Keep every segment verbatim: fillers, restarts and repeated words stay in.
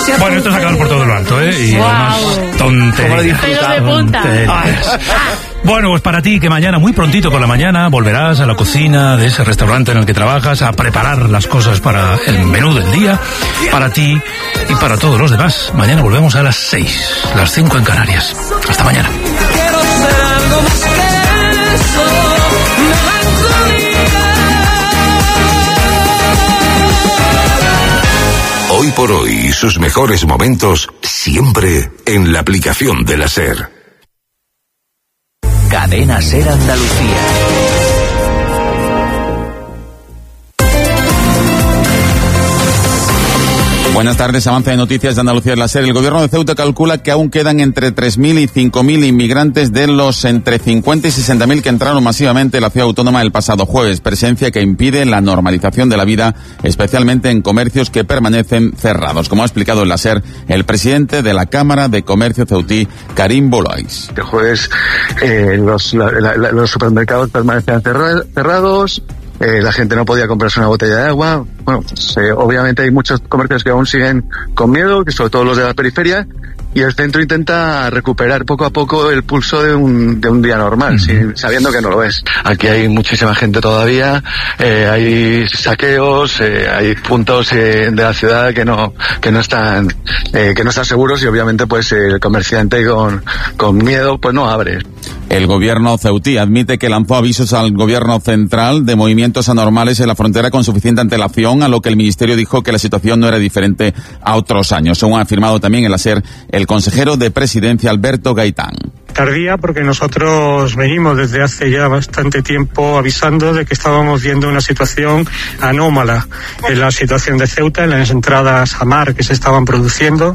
Bueno, esto es acabar por todo lo alto, ¿eh? Y wow. además, tonterías. tonterías. Bueno, pues para ti, que mañana, muy prontito por la mañana, volverás a la cocina de ese restaurante en el que trabajas a preparar las cosas para el menú del día, para ti y para todos los demás. Mañana volvemos a las seis, las cinco en Canarias. Hasta mañana. Hoy por hoy, sus mejores momentos siempre en la aplicación de la SER. Cadena SER Andalucía. Buenas tardes, avance de noticias de Andalucía en la SER. El gobierno de Ceuta calcula que aún quedan entre tres mil y cinco mil inmigrantes de los entre cincuenta y sesenta mil que entraron masivamente en la ciudad autónoma el pasado jueves, presencia que impide la normalización de la vida, especialmente en comercios que permanecen cerrados, como ha explicado en la SER el presidente de la Cámara de Comercio ceutí, Karim Bolois. El jueves eh, los, la, la, los supermercados permanecían cerra, cerrados. Eh, la gente no podía comprarse una botella de agua. Bueno, pues, eh, obviamente hay muchos comercios que aún siguen con miedo, que sobre todo los de la periferia, y el centro intenta recuperar poco a poco el pulso de un, de un día normal, uh-huh. sin, sabiendo que no lo es. Aquí hay muchísima gente todavía, eh, hay saqueos, eh, hay puntos eh, de la ciudad que no que no están eh, que no están seguros, y obviamente pues el comerciante con, con miedo pues no abre. El gobierno ceutí admite que lanzó avisos al gobierno central de movimientos anormales en la frontera con suficiente antelación, a lo que el ministerio dijo que la situación no era diferente a otros años, según ha afirmado también en la SER el consejero de Presidencia Alberto Gaitán. Tardía porque nosotros venimos desde hace ya bastante tiempo avisando de que estábamos viendo una situación anómala en la situación de Ceuta, en las entradas a mar que se estaban produciendo.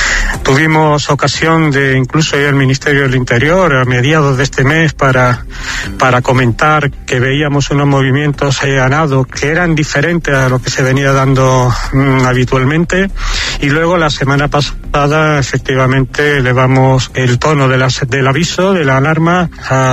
Tuvimos ocasión de incluso ir al Ministerio del Interior a mediados de este mes para, para comentar que veíamos unos movimientos eh, a nado que eran diferentes a lo que se venía dando mmm, habitualmente, y luego la semana pasada efectivamente elevamos el tono de la, del aviso, de la alarma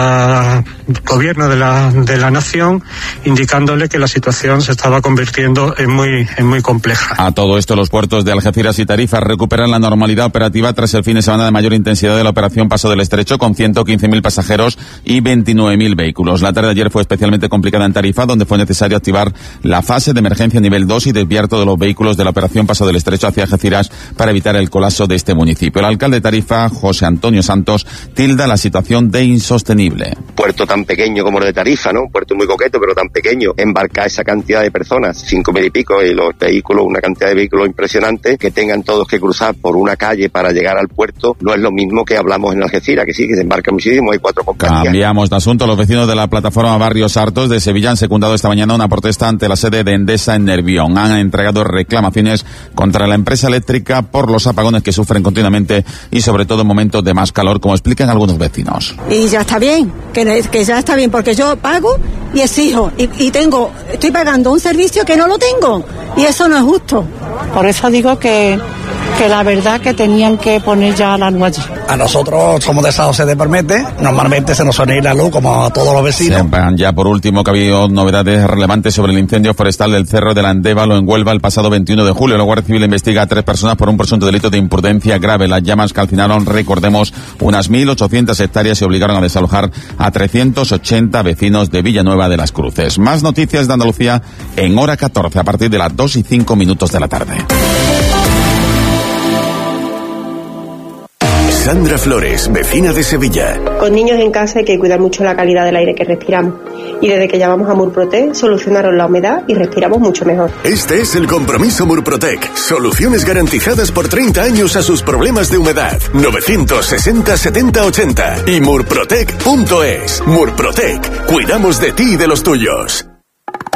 al gobierno de la, de la nación, indicándole que la situación se estaba convirtiendo en muy, en muy compleja. A todo esto, los puertos de Algeciras y Tarifa recuperan la normalidad operativa tras el fin de semana de mayor intensidad de la operación Paso del Estrecho, con ciento quince mil pasajeros y veintinueve mil vehículos. La tarde de ayer fue especialmente complicada en Tarifa, donde fue necesario activar la fase de emergencia nivel dos y desviar todos los vehículos de la operación Paso del Estrecho hacia Algeciras para evitar el colapso de este municipio. El alcalde de Tarifa, José Antonio Santos, tilda la situación de insostenible. Puerto tan pequeño como el de Tarifa, ¿no? Un puerto muy coqueto, pero tan pequeño. Embarcar esa cantidad de personas, cinco mil y pico, y los vehículos, una cantidad de vehículos impresionante, que tengan todos que cruzar por una calle para llegar al puerto, no es lo mismo que hablamos en Algeciras, que sí, que se embarca muchísimo, hay cuatro compañías. Cambiamos de asunto. Los vecinos de la plataforma Barrios Hartos de Sevilla han secundado esta mañana una protesta ante la sede de Endesa en Nervión. Han entregado reclamaciones contra la empresa eléctrica por los apagones que sufren continuamente y sobre todo en momentos de más calor, como explican algunos vecinos. Y ya está bien, que, que ya está bien, porque yo pago y exijo, y, y tengo, estoy pagando un servicio que no lo tengo, y eso no es justo. Por eso digo que que la verdad que tenían que poner ya la luz allí. A nosotros somos de esa O C de Permete, normalmente se nos suele ir la luz como a todos los vecinos. Sepan ya por último que ha habido novedades relevantes sobre el incendio forestal del Cerro del Andévalo en Huelva el pasado veintiuno de julio. La Guardia Civil investiga a tres personas por un presunto delito de imprudencia grave. Las llamas calcinaron, recordemos, unas mil ochocientas hectáreas y obligaron a desalojar a trescientos ochenta vecinos de Villanueva de las Cruces. Más noticias de Andalucía en hora catorce a partir de las dos y cinco minutos de la tarde. Sandra Flores, vecina de Sevilla. Con niños en casa hay que cuidar mucho la calidad del aire que respiramos. Y desde que llamamos a Murprotec solucionaron la humedad y respiramos mucho mejor. Este es el compromiso Murprotec. Soluciones garantizadas por treinta años a sus problemas de humedad. novecientos sesenta setenta ochenta y murprotec punto es. Murprotec. Cuidamos de ti y de los tuyos.